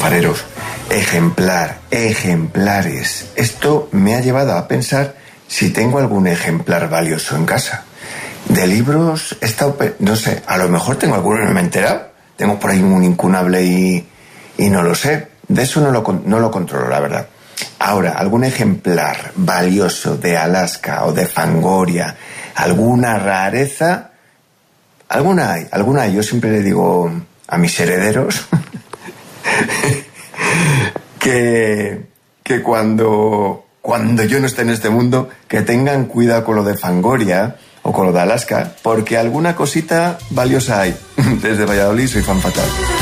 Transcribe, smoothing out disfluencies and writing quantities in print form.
alfareros. Ejemplares. Esto me ha llevado a pensar si tengo algún ejemplar valioso en casa. De libros he estado, no sé, a lo mejor tengo alguno y no me he enterado. Tengo por ahí un incunable y no lo sé. De eso no lo controlo, la verdad. Ahora, algún ejemplar valioso de Alaska o de Fangoria, alguna rareza, alguna hay. Yo siempre le digo a mis herederos que cuando yo no esté en este mundo, que tengan cuidado con lo de Fangoria o con lo de Alaska, porque alguna cosita valiosa hay. Desde Valladolid soy Fan Fatal.